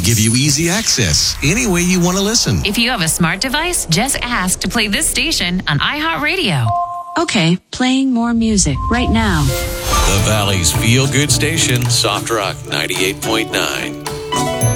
give you easy access any way you want to listen. If you have a smart device, just ask to play this station on iHeartRadio. Okay, playing more music right now. The Valley's feel-good station, Soft Rock 98.9.